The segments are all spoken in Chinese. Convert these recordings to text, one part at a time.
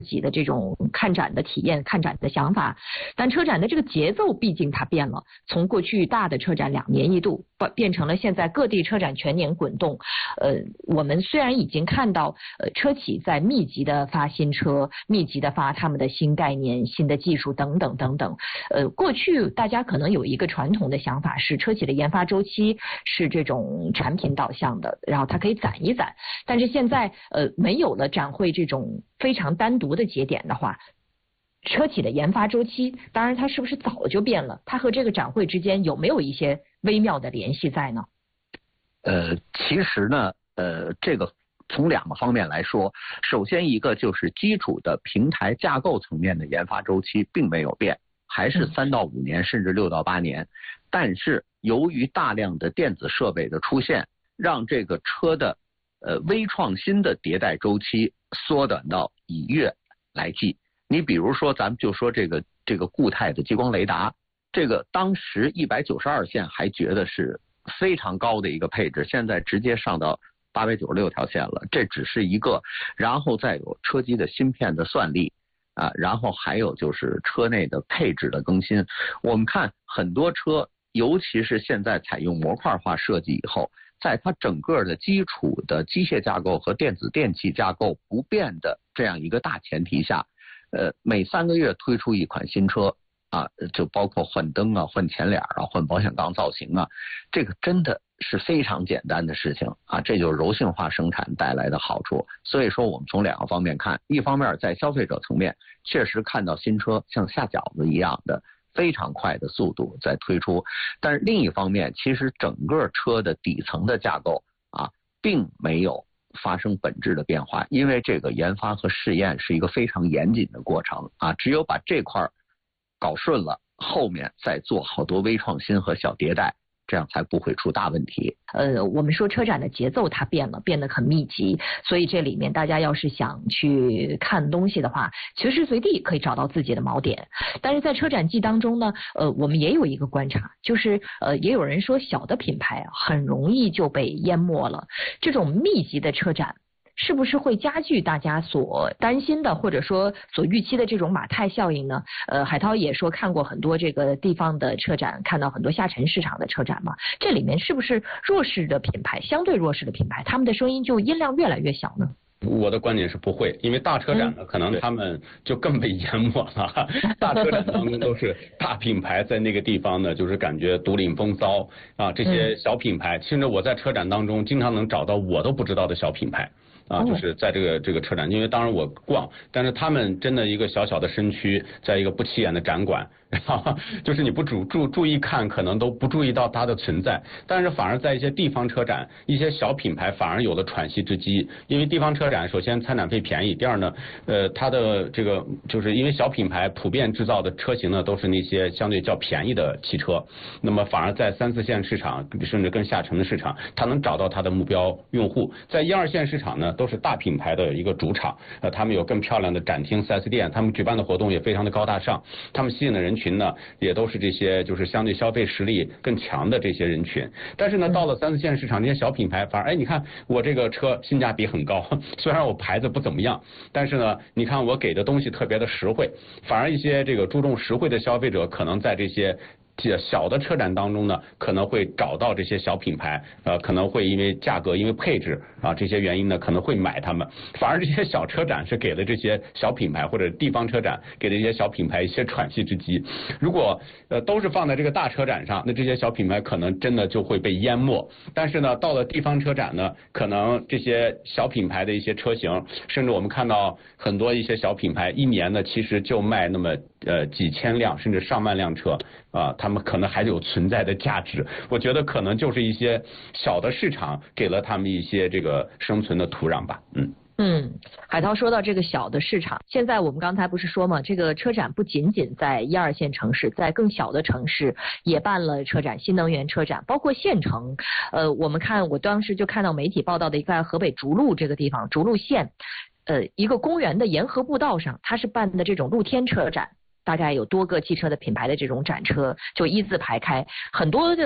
己的这种看展的体验、看展的想法，但车展的这个节奏毕竟它变了，从过去大的车展2年1度，变成了现在各地车展全年滚动。我们虽然已经看到车企在密集的发新车，密集的发他们的新概念、新的技术等等等等。过去大家可能有一个传统的想法是，车企的研发周期是这种产品导向的，然后它可以攒一攒。但是现在没有了展会这种非常单独的节点的话，车企的研发周期，当然它是不是早就变了？它和这个展会之间有没有一些微妙的联系在呢？ 其实呢，这个从2个方面来说，首先一个就是基础的平台架构层面的研发周期并没有变，还是3到5年，甚至6到8年。但是由于大量的电子设备的出现，让这个车的微创新的迭代周期缩短到以月来计。你比如说，咱们就说这个固态的激光雷达，这个当时192线还觉得是非常高的一个配置，现在直接上到896条线了，这只是一个。然后再有车机的芯片的算力啊，然后还有就是车内的配置的更新。我们看很多车，尤其是现在采用模块化设计以后，在它整个的基础的机械架构和电子电气架构不变的这样一个大前提下，每3个月推出一款新车啊，就包括换灯啊、换前脸啊、换保险杠造型啊，这个真的是非常简单的事情啊，这就是柔性化生产带来的好处。所以说我们从2个方面看，一方面在消费者层面确实看到新车像下饺子一样的非常快的速度在推出，但是另一方面其实整个车的底层的架构啊并没有发生本质的变化，因为这个研发和试验是一个非常严谨的过程啊，只有把这块搞顺了，后面再做好多微创新和小迭代，这样才不会出大问题。 我们说车展的节奏它变了，变得很密集，所以这里面大家要是想去看东西的话，随时随地可以找到自己的锚点。但是在车展季当中呢，我们也有一个观察，就是也有人说小的品牌很容易就被淹没了。这种密集的车展是不是会加剧大家所担心的或者说所预期的这种马太效应呢？海涛也说看过很多这个地方的车展，看到很多下沉市场的车展嘛，这里面是不是弱势的品牌，相对弱势的品牌，他们的声音就音量越来越小呢？ 我的观点是不会，因为大车展呢，可能他们就更被淹没了。大车展当中都是大品牌在那个地方呢，就是感觉独领风骚啊，这些小品牌，甚至我在车展当中经常能找到我都不知道的小品牌。啊，就是在这个车展，因为当然我逛，但是他们真的一个小小的身躯，在一个不起眼的展馆，然后就是你不注意看，可能都不注意到它的存在。但是反而在一些地方车展，一些小品牌反而有了喘息之机，因为地方车展首先参展费便宜，第二呢，它的这个就是因为小品牌普遍制造的车型呢都是那些相对较便宜的汽车，那么反而在3、4线市场，甚至更下沉的市场，它能找到它的目标用户。在1、2线市场呢，都是大品牌的一个主场，他们有更漂亮的展厅 4S 店，他们举办的活动也非常的高大上，他们吸引的人群呢也都是这些就是相对消费实力更强的这些人群。但是呢，到了3、4线市场，这些小品牌反而你看我这个车性价比很高，虽然我牌子不怎么样，但是呢你看我给的东西特别的实惠，反而一些这个注重实惠的消费者可能在这些小的车展当中呢，可能会找到这些小品牌，可能会因为价格、因为配置啊这些原因呢，可能会买它们。反而这些小车展是给了这些小品牌或者地方车展给了这些小品牌一些喘息之机。如果都是放在这个大车展上，那这些小品牌可能真的就会被淹没。但是呢，到了地方车展呢，可能这些小品牌的一些车型，甚至我们看到很多一些小品牌一年呢，其实就卖那么几千辆甚至上万辆车啊，他们可能还有存在的价值。我觉得可能就是一些小的市场给了他们一些这个生存的土壤吧。 海涛说到这个小的市场，现在我们刚才不是说嘛，这个车展不仅仅在1、2线城市，在更小的城市也办了车展，新能源车展，包括县城。我们看，我当时就看到媒体报道的一个河北涿鹿这个地方，涿鹿县，一个公园的沿河步道上，它是办的这种露天车展。大概有多个汽车的品牌的这种展车就一字排开，很多的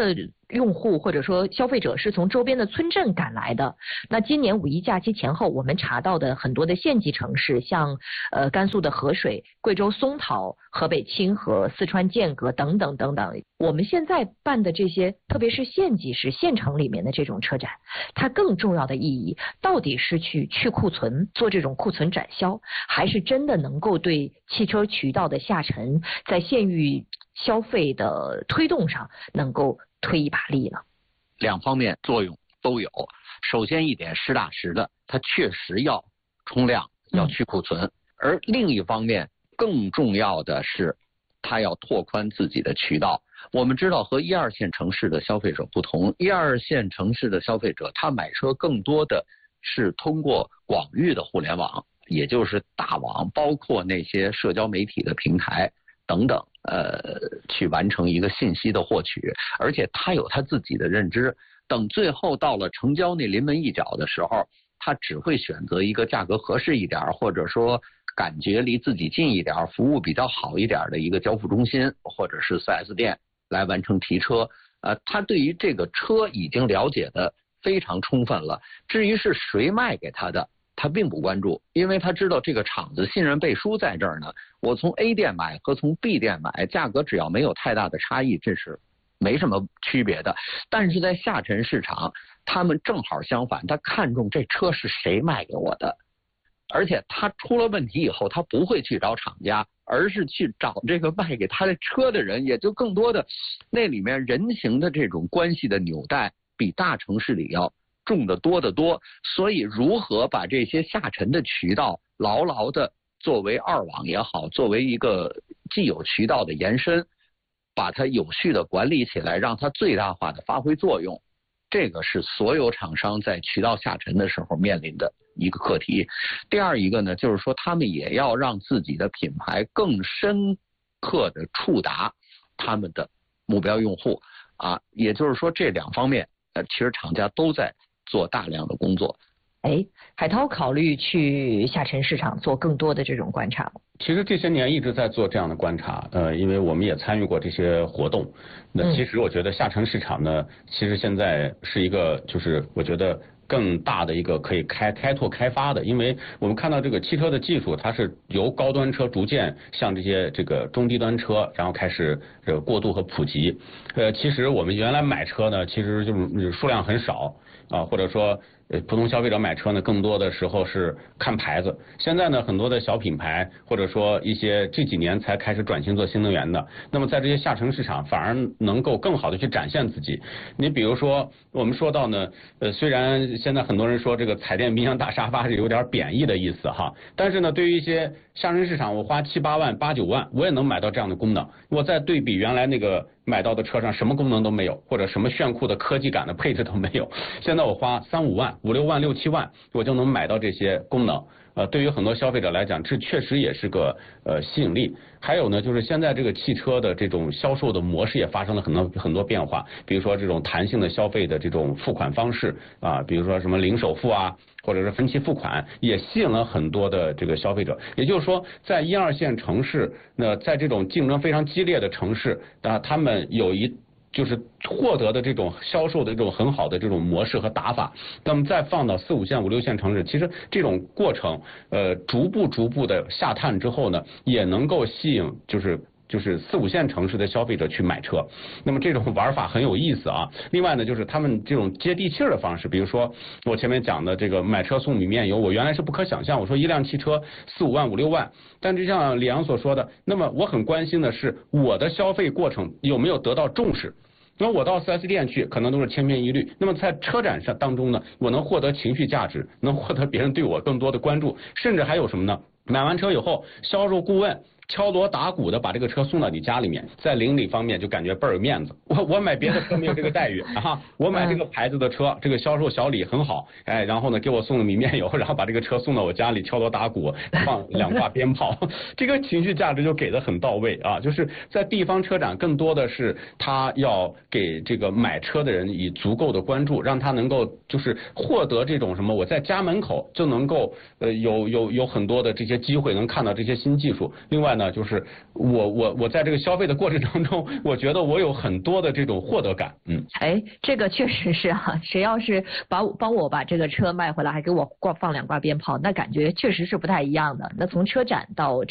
用户或者说消费者是从周边的村镇赶来的。那今年五一假期前后，我们查到的很多的县级城市，像甘肃的合水、贵州松桃、河北清河、四川剑阁等等等等。我们现在办的这些，特别是县级市、县城里面的这种车展，它更重要的意义到底是去库存，做这种库存展销，还是真的能够对汽车渠道的下沉，在县域消费的推动上能够推一把力呢？ 两方面作用都有。首先一点，实打实的，它确实要冲量，要去库存；而另一方面，更重要的是，它要拓宽自己的渠道。我们知道，和1、2线城市的消费者不同，1、2线城市的消费者，他买车更多的是通过广域的互联网，也就是大网，包括那些社交媒体的平台等等，去完成一个信息的获取，而且他有他自己的认知。等最后到了成交那临门一脚的时候，他只会选择一个价格合适一点，或者说感觉离自己近一点、服务比较好一点的一个交付中心或者是 4S 店来完成提车。他对于这个车已经了解的非常充分了。至于是谁卖给他的，他并不关注，因为他知道这个厂子信任背书在这儿呢。我从 A 店买和从 B 店买，价格只要没有太大的差异，这是没什么区别的。但是在下沉市场，他们正好相反，他看重这车是谁卖给我的，而且他出了问题以后，他不会去找厂家，而是去找这个卖给他的车的人，也就更多的那里面人情的这种关系的纽带比大城市里要重得多得多。所以如何把这些下沉的渠道牢牢的作为二网也好，作为一个既有渠道的延伸，把它有序的管理起来，让它最大化的发挥作用，这个是所有厂商在渠道下沉的时候面临的一个课题。第二一个呢，就是说他们也要让自己的品牌更深刻的触达他们的目标用户啊，也就是说这两方面其实厂家都在做大量的工作。 海涛考虑去下沉市场做更多的这种观察。 其实这些年一直在做这样的观察，因为我们也参与过这些活动。那其实我觉得下沉市场呢，其实现在是一个就是我觉得更大的一个可以开拓开发的，因为我们看到这个汽车的技术，它是由高端车逐渐向这个中低端车，然后开始过渡和普及。其实我们原来买车呢，其实就是数量很少啊，或者说普通消费者买车呢，更多的时候是看牌子。现在呢，很多的小品牌或者说一些这几年才开始转型做新能源的，那么在这些下沉市场反而能够更好的去展现自己。你比如说我们说到呢，虽然现在很多人说这个彩电、冰箱、大沙发是有点贬义的意思哈，但是呢，对于一些下沉市场，我花7、8万、8、9万，我也能买到这样的功能。我再对比原来那个买到的车上什么功能都没有，或者什么炫酷的科技感的配置都没有，现在我花3、5万、5、6万、6、7万，我就能买到这些功能。对于很多消费者来讲，这确实也是个吸引力。还有呢，就是现在这个汽车的这种销售的模式也发生了很多变化，比如说这种弹性的消费的这种付款方式啊，比如说什么零首付啊，或者是分期付款，也吸引了很多的这个消费者。也就是说，在1、2线城市，那在这种竞争非常激烈的城市啊，他们就是获得的这种销售的这种很好的这种模式和打法，那么再放到4、5线、5、6线城市，其实这种过程，逐步的下探之后呢，也能够吸引就是4、5线城市的消费者去买车。那么这种玩法很有意思啊。另外呢，就是他们这种接地气儿的方式，比如说我前面讲的这个买车送米面油，我原来是不可想象，我说一辆汽车4、5万、5、6万，但就像李阳所说的，那么我很关心的是我的消费过程有没有得到重视。那我到 4S 店去可能都是千篇一律，那么在车展上当中呢，我能获得情绪价值，能获得别人对我更多的关注，甚至还有什么呢？买完车以后，销售顾问敲锣打鼓的把这个车送到你家里面，在邻里方面就感觉倍儿有面子。我买别的车没有这个待遇啊，我买这个牌子的车，这个销售小李很好，然后呢给我送了米面油，然后把这个车送到我家里，敲锣打鼓，放2挂鞭炮，这个情绪价值就给的很到位啊。就是在地方车展，更多的是他要给这个买车的人以足够的关注，让他能够就是获得这种什么，我在家门口就能够有很多的这些机会能看到这些新技术。另外外呢，就是我在这个消费的过程当中，我觉得我有很多的这种获得感。 哎，这个确实是啊，谁要是帮我把这个车卖回来，还给我放2挂鞭炮，那感觉确实是不太一样的。那从车展到